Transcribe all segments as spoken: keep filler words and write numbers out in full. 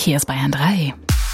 Hier ist Bayern drei.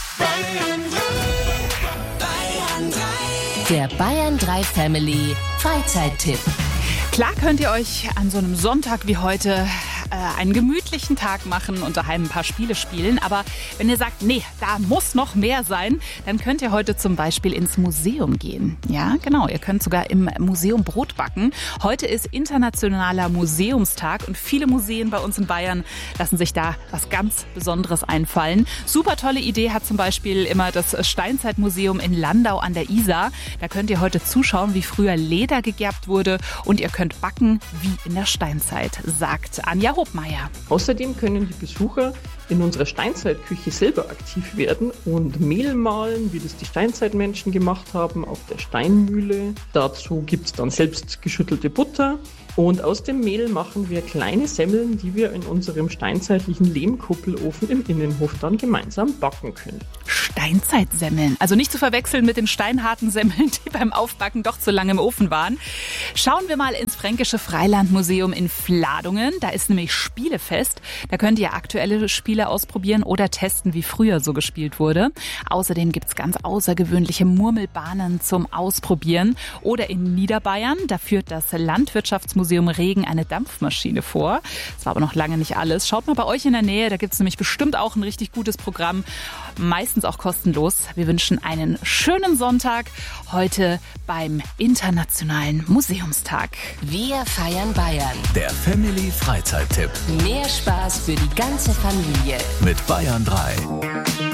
Der Bayern drei Family Freizeittipp. Klar könnt ihr euch an so einem Sonntag wie heute äh, einen gemütlichen Tag machen und daheim ein paar Spiele spielen. Aber wenn ihr sagt, nee, da muss noch mehr sein, dann könnt ihr heute zum Beispiel ins Museum gehen. Ja, genau, ihr könnt sogar im Museum Brot backen. Heute ist internationaler Museumstag und viele Museen bei uns in Bayern lassen sich da was ganz Besonderes einfallen. Super tolle Idee hat zum Beispiel immer das Steinzeitmuseum in Landau an der Isar. Da könnt ihr heute zuschauen, wie früher Leder gegerbt wurde und ihr könnt backen wie in der Steinzeit, sagt Anja Hobmeier. Außerdem können die Besucher in unserer Steinzeitküche selber aktiv werden und Mehl mahlen, wie das die Steinzeitmenschen gemacht haben, auf der Steinmühle. Dazu gibt es dann selbst geschüttelte Butter. Und aus dem Mehl machen wir kleine Semmeln, die wir in unserem steinzeitlichen Lehmkuppelofen im Innenhof dann gemeinsam backen können. Steinzeitsemmeln, also nicht zu verwechseln mit den steinharten Semmeln, die beim Aufbacken doch zu lange im Ofen waren. Schauen wir mal ins Fränkische Freilandmuseum in Vladungen. Da ist nämlich Spielefest. Da könnt ihr aktuelle Spiele ausprobieren oder testen, wie früher so gespielt wurde. Außerdem gibt's ganz außergewöhnliche Murmelbahnen zum Ausprobieren. Oder in Niederbayern, da führt das Landwirtschaftsmuseum Museum Regen eine Dampfmaschine vor. Das war aber noch lange nicht alles. Schaut mal bei euch in der Nähe, da gibt es nämlich bestimmt auch ein richtig gutes Programm. Meistens auch kostenlos. Wir wünschen einen schönen Sonntag heute beim Internationalen Museumstag. Wir feiern Bayern. Der Family Freizeittipp Mehr Spaß für die ganze Familie. mit Bayern drei.